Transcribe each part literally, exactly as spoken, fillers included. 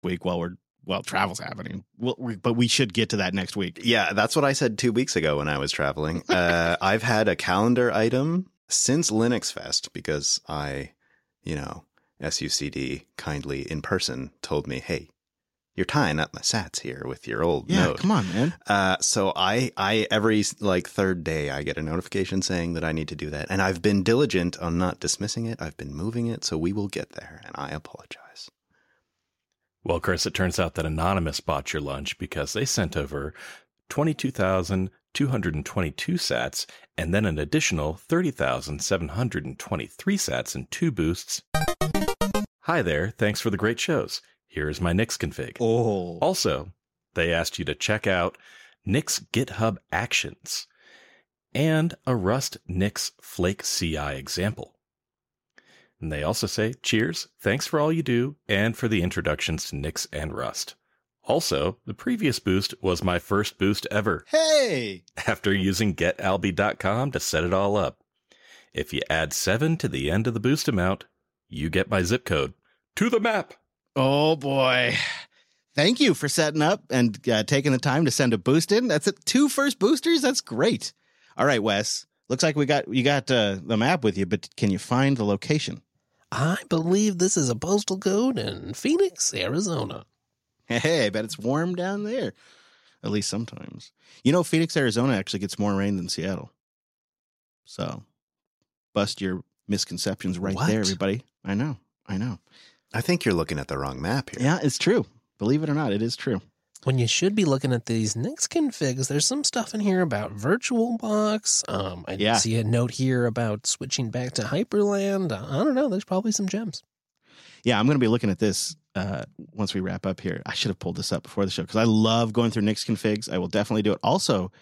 week while we're while travel's happening. We'll, we, but we should get to that next week. Yeah, that's what I said two weeks ago when I was traveling. Uh, I've had a calendar item since Linux Fest because I, you know, S U C D kindly in person told me, hey, you're tying up my sats here with your old yeah, node. Come on, man. Uh, so I, I, every like third day I get a notification saying that I need to do that. And I've been diligent on not dismissing it. I've been moving it. So we will get there. And I apologize. Well, Chris, it turns out that Anonymous bought your lunch because they sent over twenty-two thousand two hundred twenty-two sats and then an additional thirty thousand seven hundred twenty-three sats and two boosts. Hi there. Thanks for the great shows. Here is my Nix config. Oh. Also, they asked you to check out Nix GitHub Actions and a Rust Nix Flake C I example. And they also say, cheers, thanks for all you do, and for the introductions to Nix and Rust. Also, the previous boost was my first boost ever. Hey! After using get alby dot com to set it all up. If you add seven to the end of the boost amount, you get my zip code to the map. Oh, boy. Thank you for setting up and uh, taking the time to send a boost in. That's it. Two first boosters? That's great. All right, Wes. Looks like we got you got uh, the map with you, but can you find the location? I believe this is a postal code in Phoenix, Arizona. Hey, I bet it's warm down there. At least sometimes. You know, Phoenix, Arizona actually gets more rain than Seattle. So, bust your misconceptions right What? there, everybody. I know. I know. I think you're looking at the wrong map here. Yeah, it's true. Believe it or not, it is true. When you should be looking at these Nix configs, there's some stuff in here about VirtualBox. Um, I Yeah. see a note here about switching back to Hyperland. I don't know. There's probably some gems. Yeah, I'm going to be looking at this uh, once we wrap up here. I should have pulled this up before the show because I love going through Nix configs. I will definitely do it. Also,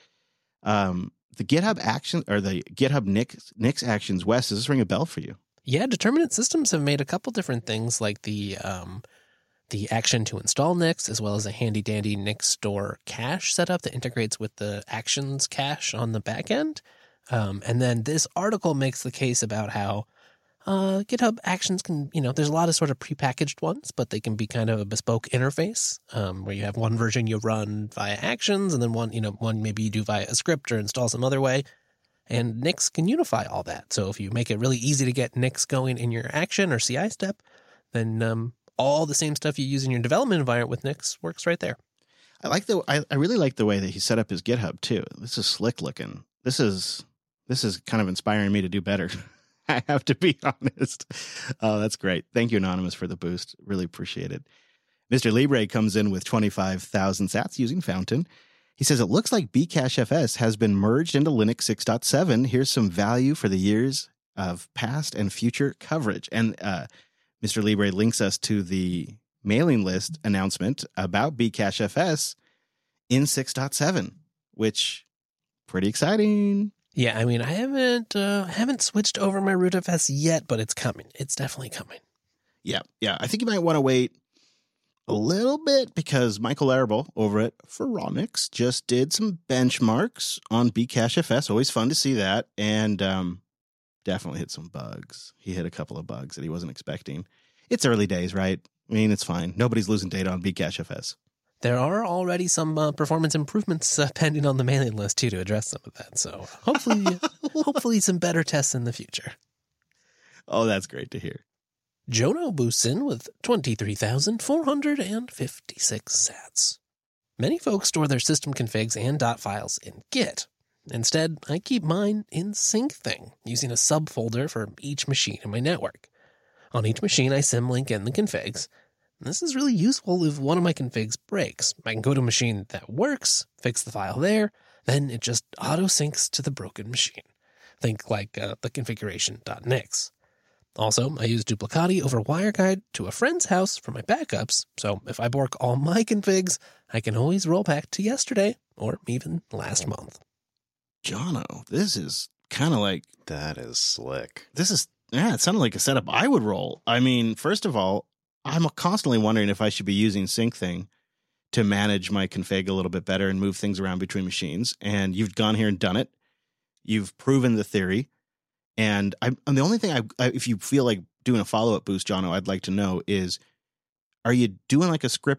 um, the GitHub action or the GitHub Nix, Nix actions, Wes, does this ring a bell for you? Yeah, Determinate Systems have made a couple different things like the um, the action to install Nix, as well as a handy-dandy Nix store cache setup that integrates with the actions cache on the back end. Um, and then this article makes the case about how uh, GitHub Actions can, you know, there's a lot of sort of prepackaged ones, but they can be kind of a bespoke interface um, where you have one version you run via Actions, and then one, you know, one maybe you do via a script or install some other way. And Nix can unify all that. So if you make it really easy to get Nix going in your action or C I step, then um, all the same stuff you use in your development environment with Nix works right there. I like the I, I really like the way that he set up his GitHub too. This is slick looking. This is this is kind of inspiring me to do better. I have to be honest. Oh, that's great. Thank you, Anonymous, for the boost. Really appreciate it. Mister Libre comes in with twenty-five thousand sats using Fountain. He says, it looks like Bcachefs has been merged into Linux six point seven. Here's some value for the years of past and future coverage. And uh, Mister Libre links us to the mailing list announcement about Bcachefs in six point seven, which pretty exciting. Yeah, I mean, I haven't uh, haven't switched over my rootfs yet, but it's coming. It's definitely coming. Yeah, yeah. I think you might want to wait a little bit because Michael Arable over at Phoronix just did some benchmarks on Bcachefs. Always fun to see that. And um, definitely hit some bugs. He hit a couple of bugs that he wasn't expecting. It's early days, right? I mean, it's fine. Nobody's losing data on Bcachefs. There are already some uh, performance improvements uh, pending on the mailing list, too, to address some of that. So hopefully, hopefully some better tests in the future. Oh, that's great to hear. Jono boosts in with twenty-three thousand four hundred fifty-six sats. Many folks store their system configs and dot files in Git. Instead, I keep mine in Syncthing, using a subfolder for each machine in my network. On each machine, I symlink in the configs. This is really useful if one of my configs breaks. I can go to a machine that works, fix the file there, then it just auto-syncs to the broken machine. Think like uh, the configuration.nix. Also, I use Duplicati over WireGuide to a friend's house for my backups, so if I bork all my configs, I can always roll back to yesterday or even last month. Jono, this is kind of like... That is slick. This is... Yeah, it sounded like a setup I would roll. I mean, first of all, I'm constantly wondering if I should be using Syncthing to manage my config a little bit better and move things around between machines. And you've gone here and done it. You've proven the theory. And I, and the only thing, I, I, if you feel like doing a follow-up boost, Jono, I'd like to know is, are you doing like a script